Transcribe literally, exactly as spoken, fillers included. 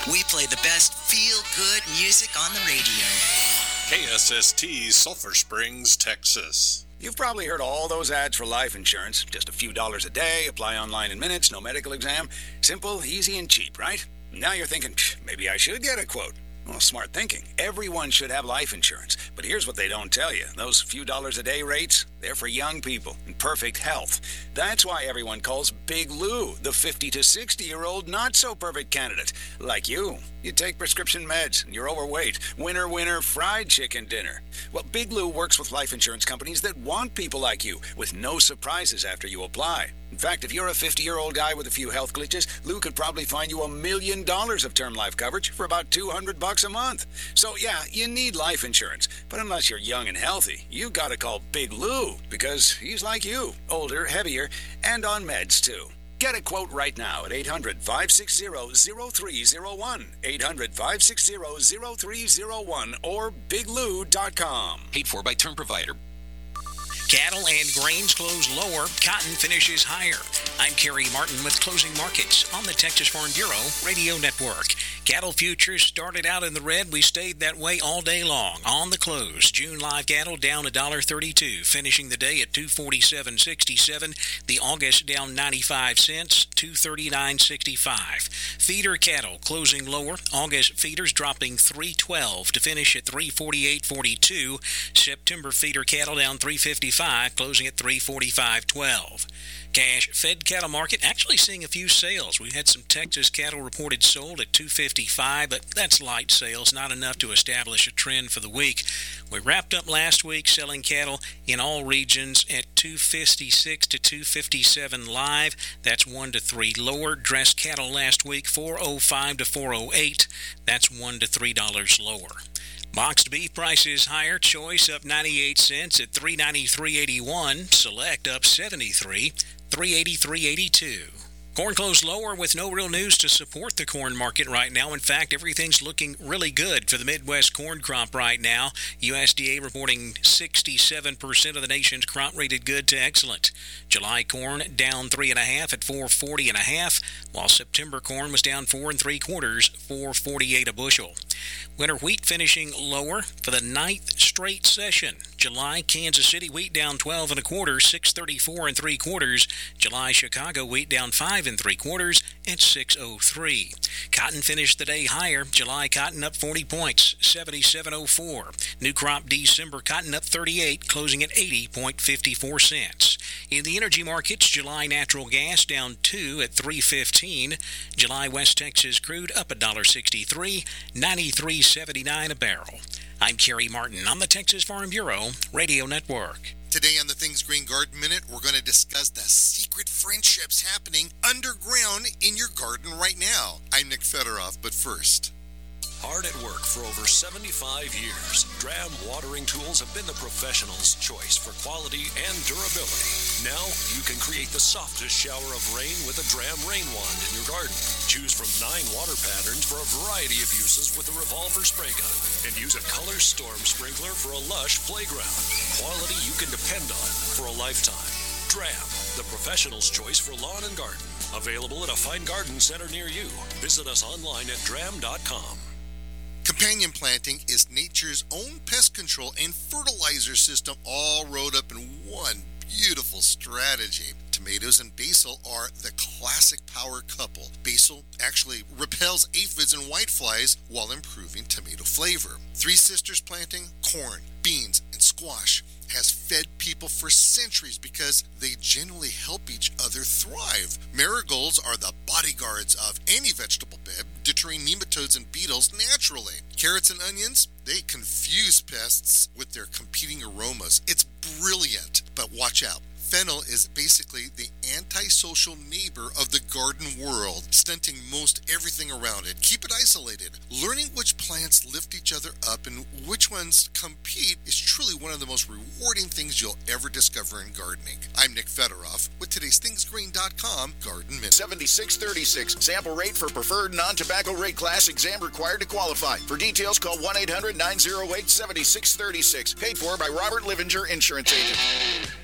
We play the best feel-good music on the radio. K S S T, Sulphur Springs, Texas. You've probably heard all those ads for life insurance. Just a few dollars a day, apply online in minutes, no medical exam. Simple, easy, and cheap, right? Now you're thinking, maybe I should get a quote. Well, smart thinking. Everyone should have life insurance. But here's what they don't tell you. Those few dollars a day rates, they're for young people in perfect health. That's why everyone calls Big Lou the fifty to sixty-year-old not-so-perfect candidate. Like you. You take prescription meds, and you're overweight. Winner, winner, fried chicken dinner. Well, Big Lou works with life insurance companies that want people like you, with no surprises after you apply. In fact, if you're a fifty-year-old guy with a few health glitches, Lou could probably find you a million dollars of term life coverage for about two hundred bucks a month. So yeah, you need life insurance. But unless you're young and healthy, you gotta call Big Lou, because he's like you, older, heavier, and on meds too. Get a quote right now at eight hundred, five six zero, zero three zero one, eight hundred, five six zero, zero three zero one, or big lou dot com. Paid for by term provider. Cattle and grains close lower, cotton finishes higher. I'm Kerry Martin with Closing Markets on the Texas Farm Bureau Radio Network. Cattle futures started out in the red. We stayed that way all day long. On the close, June live cattle down one dollar thirty-two, finishing the day at two forty-seven sixty-seven. The August down ninety-five cents, two thirty-nine sixty-five. Feeder cattle closing lower. August feeders dropping three twelve to finish at three forty-eight forty-two. September feeder cattle down three fifty-five, closing at three forty-five twelve. Cash fed cattle market actually seeing a few sales. We had some Texas cattle reported sold at two fifty-five, but that's light sales, not enough to establish a trend for the week. We wrapped up last week selling cattle in all regions at two fifty-six to two fifty-seven live. That's one to three lower. Dressed cattle last week four oh five to four oh eight. That's one to three dollars lower. Boxed beef prices higher. Choice up ninety-eight cents at three ninety-three eighty-one. Select up seventy-three, three eighty-three eighty-two. Corn closed lower with no real news to support the corn market right now. In fact, everything's looking really good for the Midwest corn crop right now. U S D A reporting sixty-seven percent of the nation's crop rated good to excellent. July corn down three and a half at four forty and a half, while September corn was down four and three quarters, four forty-eight a bushel. Winter wheat finishing lower for the ninth straight session. July Kansas City wheat down twelve and a quarter, six thirty-four and three quarters. July Chicago wheat down five and three quarters at six oh three. Cotton finished the day higher. July cotton up forty points, seventy-seven oh four. New crop December cotton up thirty-eight, closing at eighty fifty-four cents. In the energy markets, July natural gas down two at three fifteen. July West Texas crude up one sixty-three, ninety-three seventy-nine a barrel. I'm Kerry Martin on the Texas Farm Bureau Radio Network. Today on the Things Green Garden Minute, we're going to discuss the secret friendships happening underground in your garden right now. I'm Nick Federoff, but first... Hard at work for over seventy-five years, Dram watering tools have been the professional's choice for quality and durability. Now you can create the softest shower of rain with a Dram rain wand in your garden. Choose from nine water patterns for a variety of uses with a revolver spray gun, and use a color storm sprinkler for a lush playground. Quality you can depend on for a lifetime. Dram, the professional's choice for lawn and garden. Available at a fine garden center near you. Visit us online at dram dot com. Companion planting is nature's own pest control and fertilizer system all rolled up in one beautiful strategy. Tomatoes and basil are the classic power couple. Basil actually repels aphids and whiteflies while improving tomato flavor. Three Sisters planting, corn, beans, and squash has fed people for centuries because they genuinely help each other thrive. Marigolds are the bodyguards of any vegetable bed, deterring nematodes and beetles naturally. Carrots and onions, they confuse pests with their competing aromas. It's brilliant, but watch out. Fennel is basically the antisocial neighbor of the garden world, stunting most everything around it. Keep it isolated. Learning which plants lift each other up and which ones compete is truly one of the most rewarding things you'll ever discover in gardening. I'm Nick Federoff with today's things green dot com Garden Minute. seventy-six thirty-six. Sample rate for preferred non-tobacco rate class. Exam required to qualify. For details, call one eight hundred nine oh eight seven six three six. Paid for by Robert Livinger, Insurance Agent.